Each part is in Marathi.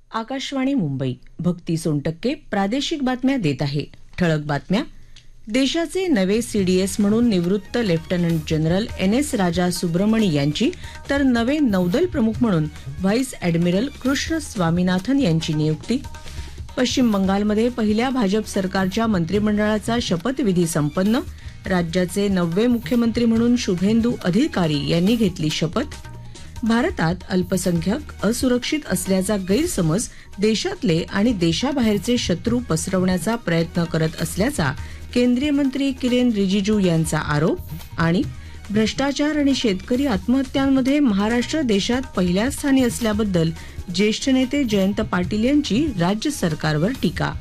आकाशवाणी मुंबई. भक्ती सोनटक्के प्रादेशिक बातम्या देत आहे. ठळक बातम्या. देशाचे नवे सीडीएस म्हणून निवृत्त लेफ्टनंट जनरल NS राजा सुब्रमणी यांची तर नवे नौदल प्रमुख म्हणून व्हाईस ॲडमिरल कृष्ण स्वामीनाथन यांची नियुक्ती. पश्चिम बंगालमध्ये पहिल्या भाजप सरकारच्या मंत्रिमंडळाचा शपथविधी संपन्न. राज्याचे 9वे मुख्यमंत्री म्हणून शुभेंदू अधिकारी यांनी घेतली शपथ. भारतात अल्पसंख्याक असुरक्षित असल्याचा गैरसमज देशातले आणि देशाबाहेरचे शत्रू पसरवण्याचा प्रयत्न करत असल्याचा केंद्रीय मंत्री किरेन रिजिजू यांचा आरोप. आणि भ्रष्टाचार आणि शेतकरी आत्महत्यांमध्ये महाराष्ट्र देशात पहिल्या स्थानी असल्याबद्दल ज्येष्ठ नेते जयंत पाटील यांची राज्य सरकारवर टीका.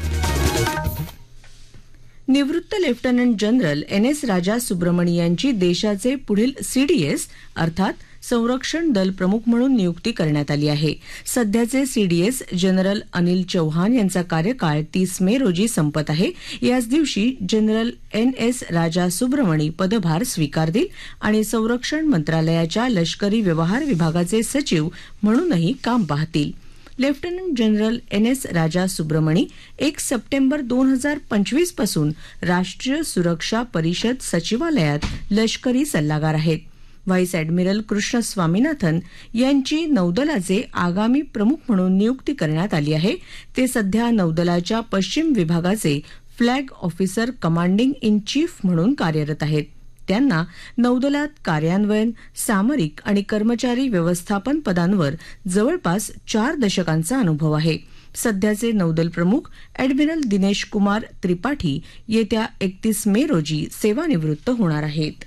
निवृत्त लेफ्टनंट जनरल NS राजा सुब्रमणी यांची देशाचे पुढील CDS अर्थात संरक्षण दल प्रमुख म्हणून नियुक्ती करण्यात आली आहे. सध्याचे CDS जनरल अनिल चौहान यांचा कार्यकाळ 30 मे रोजी संपत आहे. याच दिवशी जनरल NS राजा सुब्रमणी पदभार स्वीकारतील आणि संरक्षण मंत्रालयाच्या लष्करी व्यवहार विभागाचे सचिव म्हणूनही काम पाहतील. लेफ्टनंट जनरल NS राजा सुब्रमणी 1 सप्टेंबर 2025 पासून राष्ट्रीय सुरक्षा परिषद सचिवालयात लष्करी सल्लागार आहेत. व्हाईस ॲडमिरल कृष्ण स्वामीनाथन यांची नौदलाचे आगामी प्रमुख म्हणून नियुक्ती करण्यात आली आहे. ते सध्या नौदलाच्या पश्चिम विभागाचे flag officer commanding in chief म्हणून कार्यरत आहेत. त्यांना नौदलात कार्यान्वयन, सामरिक आणि कर्मचारी व्यवस्थापन पदांवर जवळपास 4 दशकांचा अनुभव आहे. सध्याचे नौदल प्रमुख ॲडमिरल दिनेश कुमार त्रिपाठी येत्या 31 मे रोजी सेवानिवृत्त होणार आहेत.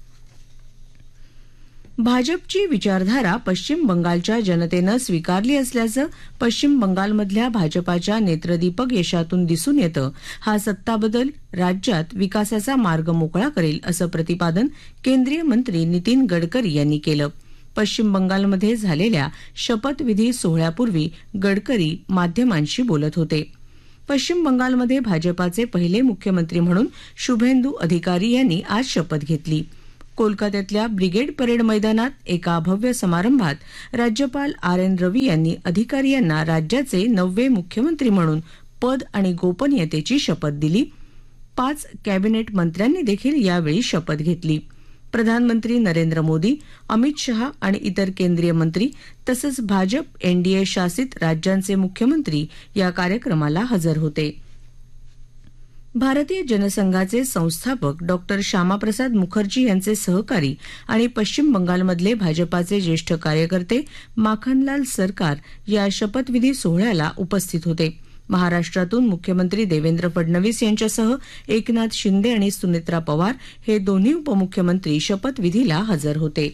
भाजपची विचारधारा पश्चिम बंगालच्या जनतेनं स्वीकारली असल्याचं पश्चिम बंगालमधल्या भाजपाच्या नेत्रदीपक यशातून दिसून येतं. हा सत्ताबदल राज्यात विकासाचा मार्ग मोकळा करेल असं प्रतिपादन केंद्रीय मंत्री नितीन गडकरी यांनी केलं. पश्चिम बंगालमध्ये झालेल्या शपथविधी सोहळ्यापूर्वी गडकरी माध्यमांशी बोलत होते. पश्चिम बंगालमध्ये भाजपाचे पहिले मुख्यमंत्री म्हणून शुभेंदू अधिकारी यांनी आज शपथ घेतली. कोलकात्यातल्या ब्रिगेड परेड मैदानात एका भव्य समारंभात राज्यपाल RN रवी यांनी अधिकारी यांना राज्याचे 9वे मुख्यमंत्री म्हणून पद आणि गोपनीयतेची शपथ दिली. 5 कॅबिनेट मंत्र्यांनी देखील यावेळी शपथ घेतली. प्रधानमंत्री नरेंद्र मोदी, अमित शहा आणि इतर केंद्रीय मंत्री तसंच भाजप NDA शासित राज्यांचे मुख्यमंत्री या कार्यक्रमाला हजर होते. भारतीय जनसंघाचे संस्थापक डॉ. श्यामाप्रसाद मुखर्जी यांचे सहकारी आणि पश्चिम बंगालमधले भाजपाचे ज्येष्ठ कार्यकर्ते माखनलाल सरकार या शपथविधी सोहळ्याला उपस्थित होते. महाराष्ट्रातून मुख्यमंत्री देवेंद्र फडणवीस यांच्यासह एकनाथ शिंदे आणि सुनेत्रा पवार हे दोन्ही उपमुख्यमंत्री शपथविधीला हजर होते.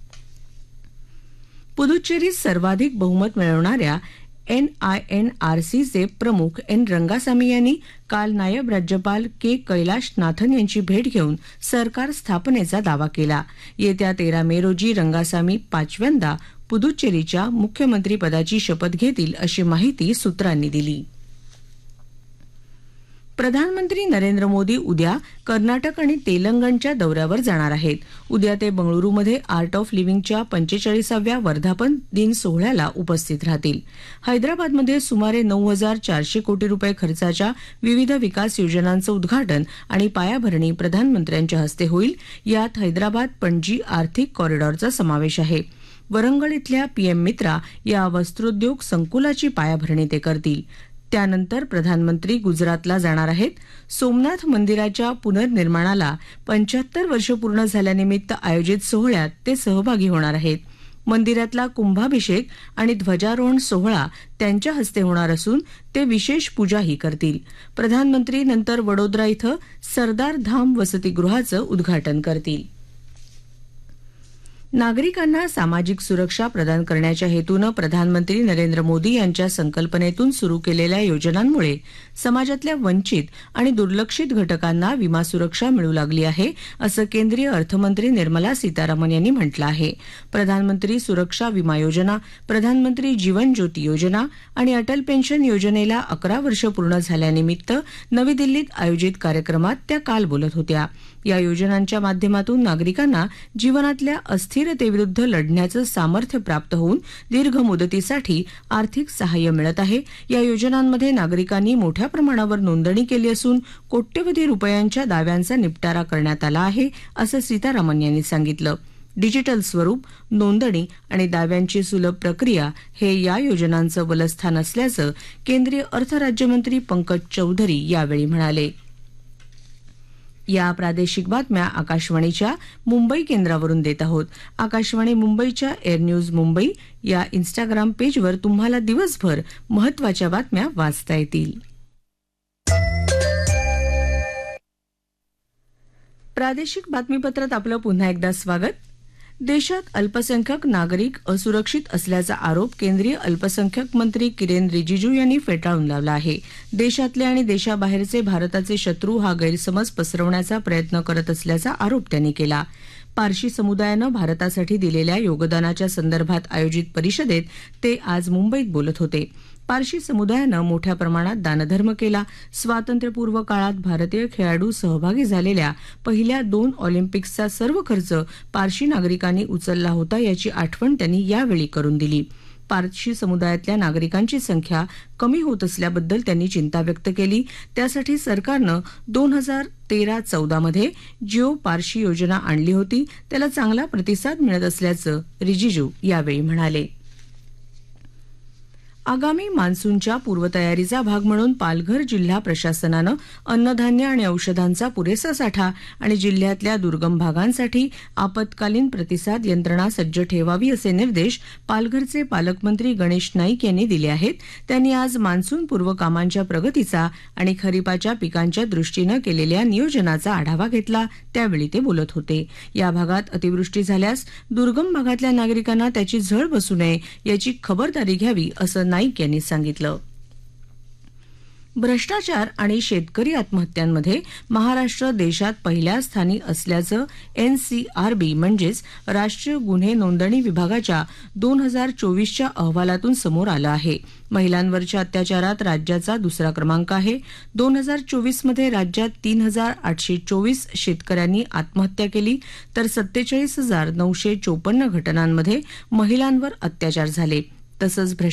पुदुच्चेरीत सर्वाधिक बहुमत मिळवणाऱ्या NINRCचे प्रमुख N रंगासामी यांनी काल नायब राज्यपाल K कैलाशनाथन यांची भेट घेऊन सरकार स्थापनेचा दावा केला. येत्या 13 मे रोजी रंगासामी 5व्यांदा पुदुच्चेरीच्या मुख्यमंत्रीपदाची शपथ घेतील अशी माहिती सूत्रांनी दिली. प्रधानमंत्री नरेंद्र मोदी उद्या कर्नाटक आणि तेलंगणच्या दौऱ्यावर जाणार आहेत. उद्या ते बंगळुरूमध्ये आर्ट ऑफ लिव्हिंगच्या 45व्या वर्धापन दिन सोहळ्याला उपस्थित राहतील. हैदराबादमध्ये सुमारे 9,400 कोटी रुपये खर्चाच्या विविध विकास योजनांचं उद्घाटन आणि पायाभरणी प्रधानमंत्र्यांच्या हस्ते होईल. यात हैदराबाद पणजी आर्थिक कॉरिडॉरचा समावेश आहे. वरंगळ इथल्या PM मित्रा या वस्त्रोद्योग संकुलाची पायाभरणी ते करतील. त्यानंतर प्रधानमंत्री गुजरातला जाणार आहेत. सोमनाथ मंदिराच्या पुनर्निर्माणाला 75 वर्ष पूर्ण झाल्यानिमित्त आयोजित सोहळ्यात ते सहभागी होणार आहेत. मंदिरातला कुंभाभिषेक आणि ध्वजारोहण सोहळा त्यांच्या हस्ते होणार असून ते विशेष पूजाही करतील. प्रधानमंत्री नंतर वडोदरा इथं सरदार धाम वसतिगृहाचं उद्घाटन करतील. नागरिकांना सामाजिक सुरक्षा प्रदान करण्याच्या हेतूनं प्रधानमंत्री नरेंद्र मोदी यांच्या संकल्पनेतून सुरू केलेल्या योजनांमुळे समाजातल्या वंचित आणि दुर्लक्षित घटकांना विमा सुरक्षा मिळू लागली आहे असं केंद्रीय अर्थमंत्री निर्मला सीतारामन यांनी म्हटलं आहे. प्रधानमंत्री सुरक्षा विमा योजना, प्रधानमंत्री जीवन ज्योती योजना आणि अटल पेन्शन योजनेला 11 वर्ष पूर्ण झाल्यानिमित्त नवी दिल्लीत आयोजित कार्यक्रमात त्या काल बोलत होत्या. या योजनांच्या माध्यमातून नागरिकांना जीवनातल्या अस्थिरतेविरुद्ध लढण्याचं सामर्थ्य प्राप्त होऊन दीर्घ मुदतीसाठी आर्थिक सहाय्य मिळत आहे. या योजनांमध्ये नागरिकांनी मोठ्या प्रमाणावर नोंदणी केली असून कोट्यवधी रुपयांच्या दाव्यांचा निपटारा करण्यात आला आहे, असं सीतारामन यांनी सांगितलं. डिजिटल स्वरूप, नोंदणी आणि दाव्यांची सुलभ प्रक्रिया हे या योजनांचं बलस्थान असल्याचं केंद्रीय अर्थ राज्यमंत्री पंकज चौधरी यावेळी म्हणाले. या प्रादेशिक बातम्या आकाशवाणीच्या मुंबई केंद्रावरून देत आहोत. आकाशवाणी मुंबईच्या एअर न्यूज मुंबई या इन्स्टाग्राम पेजवर तुम्हाला दिवसभर महत्त्वाच्या बातम्या वाचता येतील. प्रादेशिक बातमीपत्रात आपलं पुन्हा एकदा स्वागत. देशात अल्पसंख्याक नागरिक असुरक्षित असल्याचा आरोप केंद्रीय अल्पसंख्याक मंत्री किरेन रिजिजू यांनी फेटाळून लावला आहे. देशातले आणि देशाबाहेरचे भारताचे शत्रू हा गैरसमज पसरवण्याचा प्रयत्न करत असल्याचा आरोप त्यांनी केला. पारशी समुदायानं भारतासाठी दिलेल्या योगदानाच्या संदर्भात आयोजित परिषदेत ते आज मुंबईत बोलत होते. पारशी समुदायानं मोठ्या प्रमाणात दानधर्म केला. स्वातंत्र्यपूर्व काळात भारतीय खेळाडू सहभागी झालेल्या पहिल्या 2 ऑलिम्पिक्सचा सर्व खर्च पारशी नागरिकांनी उचलला होता, याची आठवण त्यांनी यावेळी करून दिली. पारशी समुदायातल्या नागरिकांची संख्या कमी होत असल्याबद्दल त्यांनी चिंता व्यक्त केली. त्यासाठी सरकारनं 2013-14 मध्ये जिओ पारशी योजना आणली होती. त्याला चांगला प्रतिसाद मिळत असल्याचं रिजिजू यावेळी म्हणाले. आगामी मान्सूनच्या पूर्वतयारीचा भाग म्हणून पालघर जिल्हा प्रशासनानं अन्नधान्य आणि औषधांचा पुरेसा साठा आणि जिल्ह्यातल्या दुर्गम भागांसाठी आपत्कालीन प्रतिसाद यंत्रणा सज्ज ठेवावी असे निर्देश पालघरचे पालकमंत्री गणेश नाईक यांनी दिले आहेत. त्यांनी आज मान्सूनपूर्व कामांच्या प्रगतीचा आणि खरीपाच्या पिकांच्या दृष्टीनं केलेल्या नियोजनाचा आढावा घेतला. त्यावेळी ते बोलत होते. या भागात अतिवृष्टी झाल्यास दुर्गम भागातल्या नागरिकांना त्याची झळ बसू नये याची खबरदारी घ्यावी असं नाईक यांनी सांगितलं. भ्रष्टाचार आणि शेतकरी आत्महत्यांमध्ये महाराष्ट्र देशात पहिल्या स्थानी असल्याचं एनसीआरबी म्हणजेच राष्ट्रीय गुन्हे नोंदणी विभागाच्या 2024च्या अहवालातून समोर आलं आहे. महिलांवरच्या अत्याचारात राज्याचा दुसरा क्रमांक आहे. 2024 मध्ये राज्यात 3,824 शेतकऱ्यांनी आत्महत्या केली तर 47,954 घटनांमध्ये महिलांवर अत्याचार झाले. तसंच